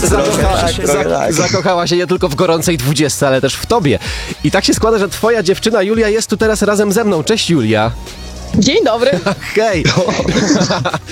Zakochała się nie tylko w gorącej 20, ale też w tobie. I tak się składa, że twoja dziewczyna Julia jest tu teraz razem ze mną. Cześć Julia. Dzień dobry. Hej.